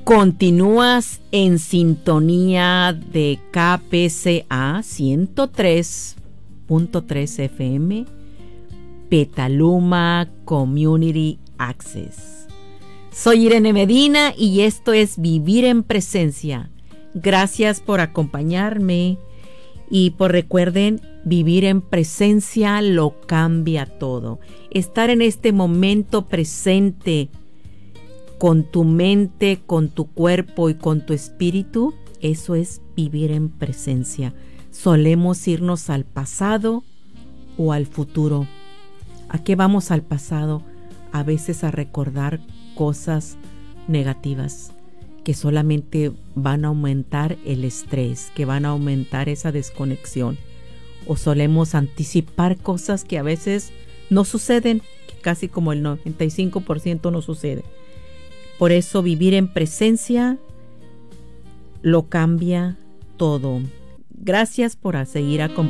Continúas en sintonía de KPCA 103.3 FM, Petaluma Community Access. Soy Irene Medina y esto es Vivir en Presencia. Gracias por acompañarme y recuerden, vivir en presencia lo cambia todo. Estar en este momento presente con tu mente, con tu cuerpo y con tu espíritu, eso es vivir en presencia. Solemos irnos al pasado o al futuro. ¿A qué vamos al pasado? A veces a recordar cosas negativas que solamente van a aumentar el estrés, que van a aumentar esa desconexión. O solemos anticipar cosas que a veces no suceden, que casi como el 95% no sucede. Por eso vivir en presencia lo cambia todo. Gracias por seguir acompañando.